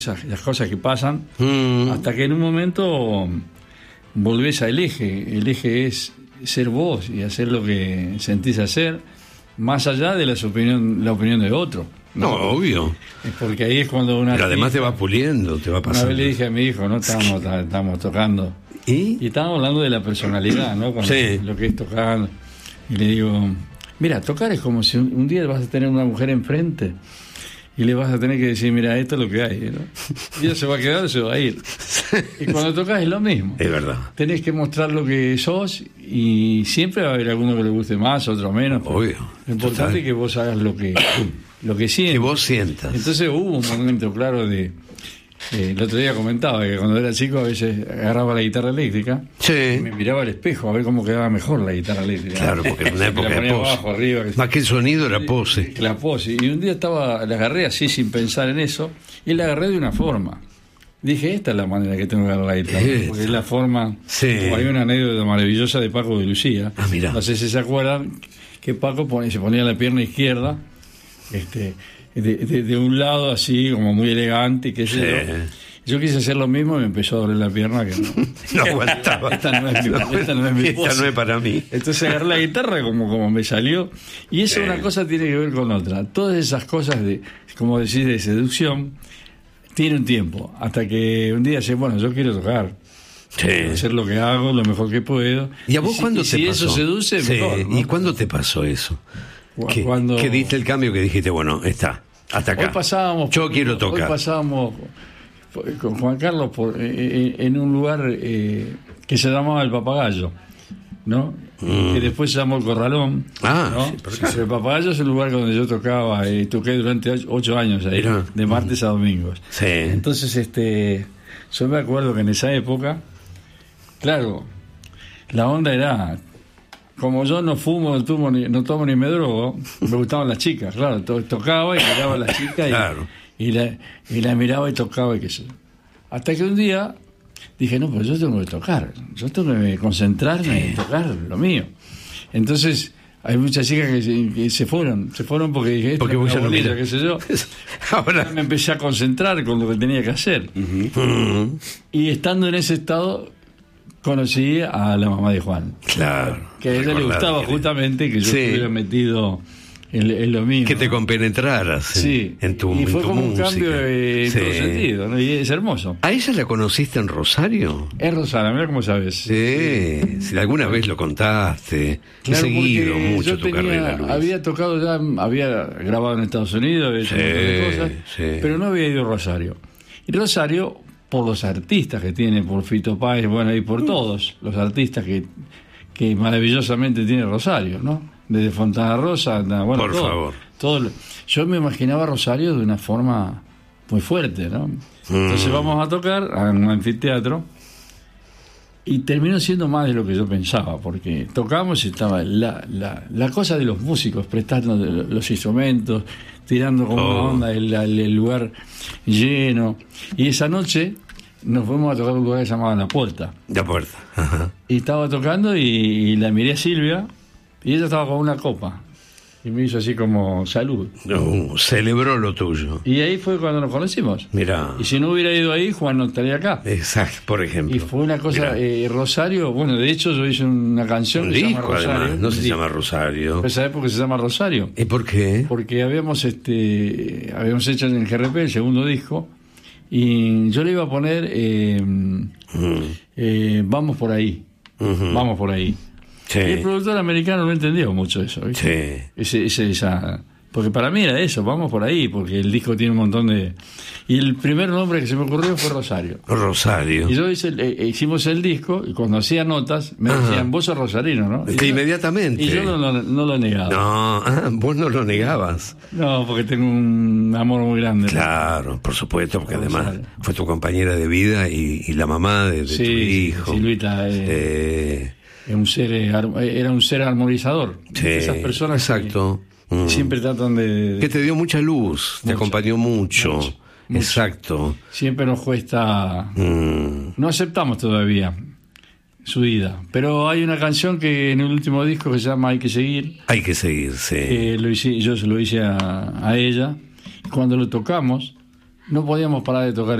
las cosas que pasan, hasta que en un momento volvés al eje. El eje es ser vos y hacer lo que sentís hacer, más allá de la opinión de otro. No, obvio. Porque ahí es cuando una... Pero además te va puliendo, te va pasando. Una vez le dije a mi hijo, estábamos tocando. Y estábamos hablando de la personalidad, ¿no? Con lo que es tocar. Y le digo, mira, tocar es como si un día vas a tener una mujer enfrente y le vas a tener que decir, mira, esto es lo que hay, ¿no? Y ella se va a quedar, se va a ir. Y cuando tocas es lo mismo. Es verdad. Tenés que mostrar lo que sos y siempre va a haber alguno que le guste más, otro menos. Obvio. Lo importante es que vos hagas lo que sientes. Que vos sientas. Entonces hubo un momento claro de... el otro día comentaba que cuando era chico a veces agarraba la guitarra eléctrica y me miraba al espejo a ver cómo quedaba mejor la guitarra eléctrica. Claro, porque en una época de pose. Abajo, arriba, más que el sonido era pose. La pose. Y un día la agarré así sin pensar en eso y la agarré de una forma. Dije, esta es la manera que tengo que agarrar la guitarra. Porque es la forma... Hay una anécdota maravillosa de Paco de Lucía. Mira. No sé si se acuerdan que Paco se ponía la pierna izquierda de un lado así como muy elegante, qué sé yo. Yo quise hacer lo mismo y me empezó a doler la pierna que no aguantaba. Esta no es mi pose. Esta no es para mí. Entonces agarré la guitarra como me salió. Y eso una cosa tiene que ver con otra. Todas esas cosas como decís, de seducción, tiene un tiempo. Hasta que un día dices, bueno, yo quiero tocar. Hacer lo que hago, lo mejor que puedo. ¿Y a vos cuándo te pasó? Si eso seduce, mejor, ¿no? ¿Y cuándo te pasó eso? Cuando... ¿Qué diste el cambio que dijiste, bueno, está, hasta acá? Yo quiero tocar. Hoy pasábamos con Juan Carlos en un lugar que se llamaba El Papagayo, ¿no? Que después se llamó El Corralón. ¿no? El Papagayo es el lugar donde yo tocaba y toqué durante 8 años ahí, de martes a domingos. Entonces, yo me acuerdo que en esa época, claro, la onda era... Como yo no fumo, no tomo ni me drogo, me gustaban las chicas, claro. Tocaba y miraba a las chicas y la miraba y tocaba y qué sé yo. Hasta que un día dije, no, pero yo tengo que tocar. Yo tengo que concentrarme en tocar lo mío. Entonces, hay muchas chicas que se fueron porque dije, porque vos ya no miras, qué sé yo. Ahora me empecé a concentrar con lo que tenía que hacer. Y estando en ese estado... conocí a la mamá de Juan. Claro. Que a ella le gustaba justamente que yo estuviera metido en lo mío. Que te compenetraras en tu música. Y fue como un cambio en todo sentido, ¿no? Y es hermoso. ¿A ella la conociste en Rosario? Es Rosario, mira cómo sabes. Si alguna vez lo contaste. He seguido mucho tu carrera, Luis. Había tocado ya, había grabado en Estados Unidos, había hecho un montón de cosas, pero no había ido a Rosario. Y Rosario... por los artistas que tiene, por Fito Páez, bueno, y por todos los artistas que maravillosamente tiene Rosario, ¿no? Desde Fontana Rosa, bueno, por favor. Yo me imaginaba Rosario de una forma muy fuerte, ¿no? Entonces vamos a tocar a un anfiteatro y terminó siendo más de lo que yo pensaba, porque tocamos y estaba la cosa de los músicos prestando los instrumentos, tirando como una onda el lugar lleno. Y esa noche nos fuimos a tocar un lugar que se llamaba La Puerta. La Puerta. Ajá. Y estaba tocando y la miré a Silvia y ella estaba con una copa. Y me hizo así como salud. Celebró lo tuyo. Y ahí fue cuando nos conocimos. Mirá. Y si no hubiera ido ahí, Juan no estaría acá. Exacto, por ejemplo. Y fue una cosa, Rosario, bueno, de hecho yo hice una canción que se llama Rosario. Además, no se llama Rosario. Esa época se llama Rosario. ¿Y por qué? Porque habíamos hecho en el GRP el segundo disco y yo le iba a poner Vamos por ahí. Vamos por ahí. Y el productor americano no entendió mucho eso, ¿viste? Porque para mí era eso, vamos por ahí, porque el disco tiene un montón de... Y el primer nombre que se me ocurrió fue Rosario. Rosario. Y yo hicimos el disco, y cuando hacía notas, me decían, vos sos rosarino, ¿no? Inmediatamente. Y yo no lo negaba. No, vos no lo negabas. No, porque tengo un amor muy grande. Claro, por supuesto, porque además fue tu compañera de vida y la mamá de tu hijo. Silvita, era un ser armonizador. Esas personas siempre tratan de... Que te dio mucha luz, te acompañó mucho. Exacto. Siempre nos cuesta... No aceptamos todavía su vida. Pero hay una canción que en el último disco que se llama Hay que seguir. Hay que seguir, sí. Yo se lo hice a ella. Cuando lo tocamos, no podíamos parar de tocar